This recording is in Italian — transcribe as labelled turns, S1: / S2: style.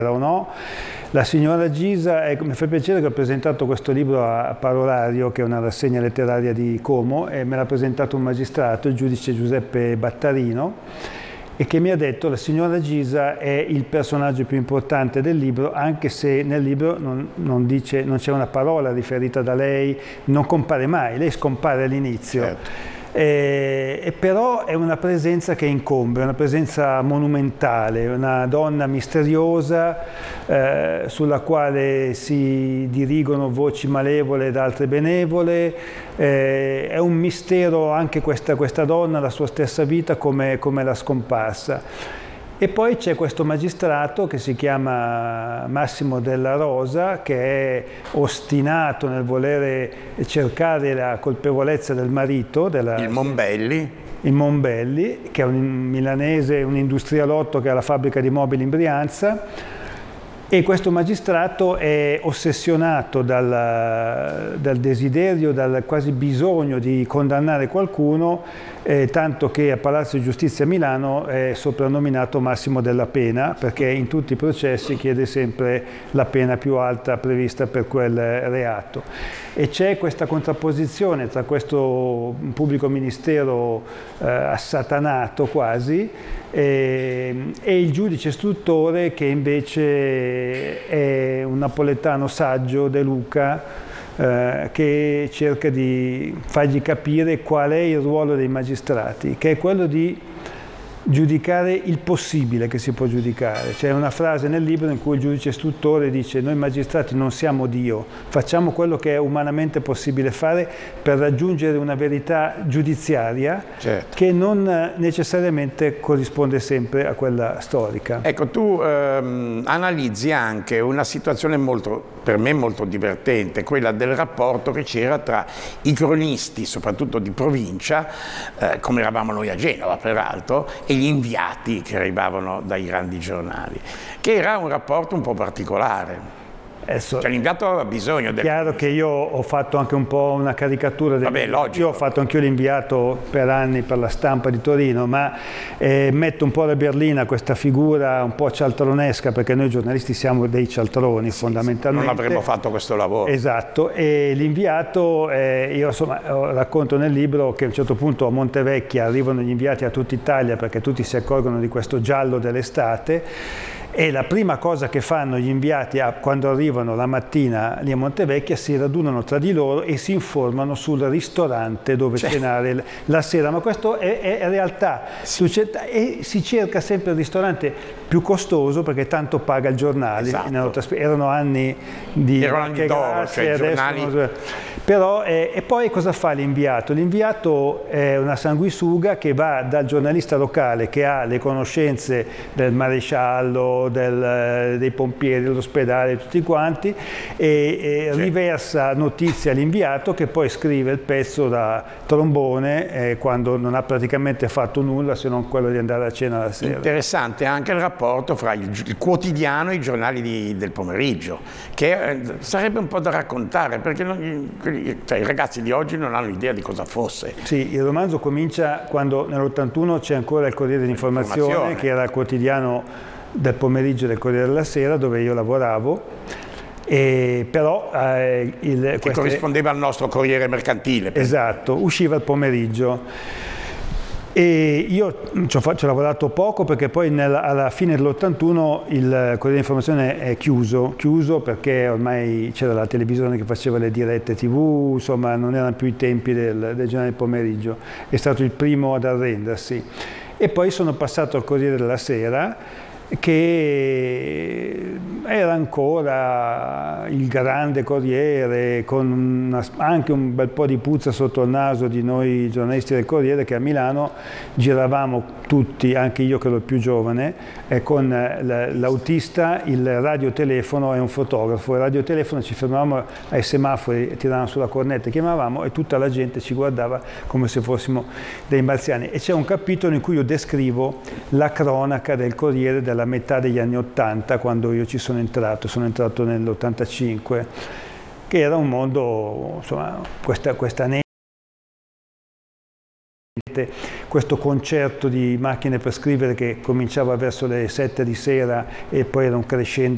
S1: o no. La signora Gisa, mi fa piacere che ho presentato questo libro a Parolario, che è una rassegna letteraria di Como, e me l'ha presentato un magistrato, il giudice Giuseppe Battarino, e che mi ha detto la signora Gisa è il personaggio più importante del libro, anche se nel libro non c'è una parola riferita da lei, non compare mai, lei scompare all'inizio.
S2: Certo.
S1: E però è una presenza che incombe, una presenza monumentale, una donna misteriosa sulla quale si dirigono voci malevole ed altre benevole. È un mistero anche questa donna, la sua stessa vita, come la scomparsa. E poi c'è questo magistrato che si chiama Massimo Della Rosa, che è ostinato nel volere cercare la colpevolezza del marito. Il Monbelli, che è un milanese, un industrialotto che ha la fabbrica di mobili in Brianza. E questo magistrato è ossessionato dal desiderio, dal quasi bisogno di condannare qualcuno, tanto che a Palazzo di Giustizia a Milano è soprannominato Massimo della Pena, perché in tutti i processi chiede sempre la pena più alta prevista per quel reato. E c'è questa contrapposizione tra questo pubblico ministero assatanato quasi e il giudice istruttore, che invece è un napoletano saggio, De Luca, che cerca di fargli capire qual è il ruolo dei magistrati, che è quello di giudicare il possibile che si può giudicare. C'è una frase nel libro in cui il giudice istruttore dice: noi magistrati non siamo Dio, facciamo quello che è umanamente possibile fare per raggiungere una verità giudiziaria, certo, che non necessariamente corrisponde sempre a quella storica.
S2: Ecco, tu analizzi anche una situazione per me molto divertente, quella del rapporto che c'era tra i cronisti, soprattutto di provincia, come eravamo noi a Genova peraltro, e gli inviati che arrivavano dai grandi giornali, che era un rapporto un po' particolare. Cioè, l'inviato aveva bisogno del...
S1: Chiaro che io ho fatto anche un po' una caricatura del...
S2: Vabbè, logico.
S1: Io ho fatto anch'io l'inviato per anni per la Stampa di Torino, ma metto un po' alla berlina questa figura un po' cialtronesca, perché noi giornalisti siamo dei cialtroni, sì, fondamentalmente.
S2: Non avremmo fatto questo lavoro.
S1: Esatto, e l'inviato, io insomma racconto nel libro che a un certo punto a Montevecchia arrivano gli inviati a tutta Italia, perché tutti si accorgono di questo giallo dell'estate. E la prima cosa che fanno gli inviati quando arrivano la mattina lì a Montevecchia, si radunano tra di loro e si informano sul ristorante dove cenare la sera. Ma questo è realtà. E si cerca sempre il ristorante più costoso, perché tanto paga il giornale. Esatto. Erano anni
S2: d'oro, cioè giornali...
S1: Però, e poi cosa fa l'inviato? L'inviato è una sanguisuga che va dal giornalista locale, che ha le conoscenze del maresciallo, dei pompieri, dell'ospedale, tutti quanti, e riversa notizie all'inviato, che poi scrive il pezzo da trombone quando non ha praticamente fatto nulla se non quello di andare a cena la sera.
S2: Interessante anche il rapporto fra il quotidiano e i giornali del pomeriggio, che sarebbe un po' da raccontare, perché i ragazzi di oggi non hanno idea di cosa fosse.
S1: Sì, il romanzo comincia quando nell'81 c'è ancora il Corriere dell'Informazione, che era il quotidiano del pomeriggio del Corriere della Sera, dove io lavoravo, però
S2: che corrispondeva al nostro Corriere Mercantile.
S1: Esatto, usciva il pomeriggio. E io ci ho lavorato poco, perché poi alla fine dell'81 il Corriere dell'Informazione è chiuso perché ormai c'era la televisione che faceva le dirette TV, insomma non erano più i tempi del giornale del pomeriggio. È stato il primo ad arrendersi. E poi sono passato al Corriere della Sera, che era ancora il grande Corriere, con anche un bel po' di puzza sotto il naso di noi giornalisti del Corriere, che a Milano giravamo tutti, anche io che ero il più giovane, con l'autista, il radiotelefono e un fotografo. Il radiotelefono, ci fermavamo ai semafori, tiravamo sulla cornetta, chiamavamo e tutta la gente ci guardava come se fossimo dei marziani. E c'è un capitolo in cui io descrivo la cronaca del Corriere della metà degli anni '80, quando io ci sono entrato nell'85, che era un mondo, insomma, questa questo concerto di macchine per scrivere che cominciava verso le 7 di sera e poi era un crescendo